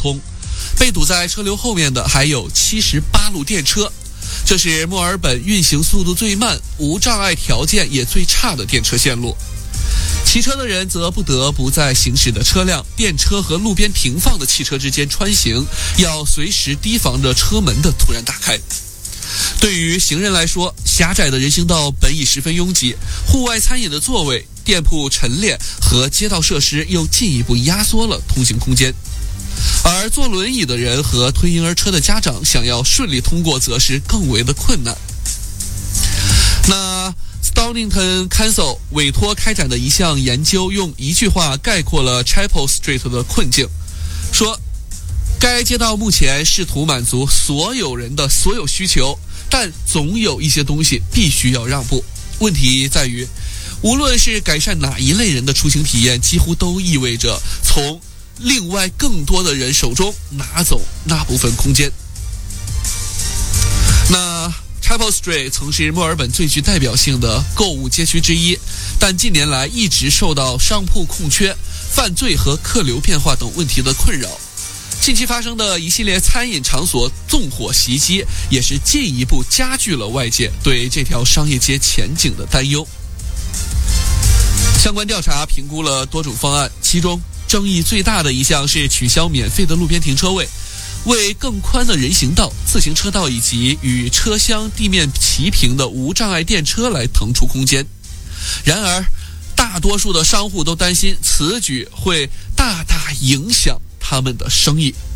通。被堵在车流后面的还有78路电车，这是墨尔本运行速度最慢、无障碍条件也最差的电车线路。骑车的人则不得不在行驶的车辆、电车和路边停放的汽车之间穿行，要随时提防着车门的突然打开。对于行人来说，狭窄的人行道本已十分拥挤，户外餐饮的座位、店铺陈列和街道设施又进一步压缩了通行空间。而坐轮椅的人和推婴儿车的家长想要顺利通过，则是更为的困难。那Stonnington Council 委托开展的一项研究，用一句话概括了 Chapel Street 的困境，说该街道目前试图满足所有人的所有需求，但总有一些东西必须要让步。问题在于，无论是改善哪一类人的出行体验，几乎都意味着从另外更多的人手中拿走那部分空间。那Chapel Street 曾是墨尔本最具代表性的购物街区之一，但近年来一直受到商铺空缺、犯罪和客流变化等问题的困扰。近期发生的一系列餐饮场所纵火袭击，也是进一步加剧了外界对这条商业街前景的担忧。相关调查评估了多种方案，其中争议最大的一项是取消免费的路边停车位，为更宽的人行道、自行车道以及与车厢地面齐平的无障碍电车来腾出空间。然而，大多数的商户都担心此举会大大影响他们的生意。